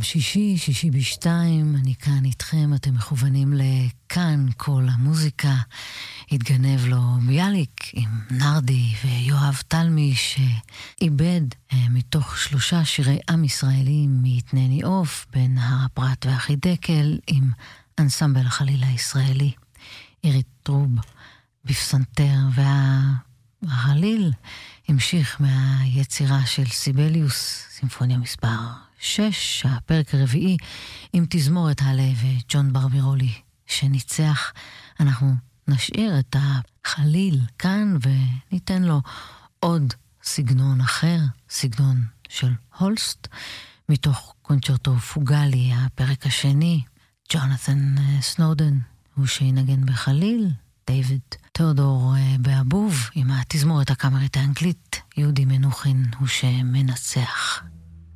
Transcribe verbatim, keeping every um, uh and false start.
שישי, שישי בשתיים, אני כאן איתכם, אתם מכוונים לכאן, כל המוזיקה. התגנב לו ביאליק עם נרדי ויואב תלמי, שאיבד מתוך שלושה שירי עם ישראלים מתנני עוף, בין הפרת והחידקל, עם אנסמבל החליל הישראלי. עירית טרוב בפסנתר, והחליל המשיך מהיצירה של סיבליוס, סימפוניה מספר שש, הפרק הרביעי, עם תזמורת הלב וג'ון ברבירולי שניצח. אנחנו נשאיר את החליל כאן וניתן לו עוד סגנון אחר, סגנון של הולסט, מתוך קונצ'רטו פוגלי, הפרק השני. ג'ונתן סנודן הוא שינגן בחליל, דיוויד תיאודור באבוב עם התזמורת הקאמרית האנגלית, יהודי מנוחין הוא שמנצח.